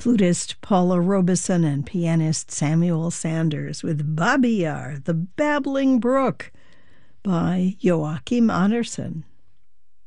flutist Paula Robeson and pianist Samuel Sanders with Babi Yar, the Babbling Brook by Joachim Andersen.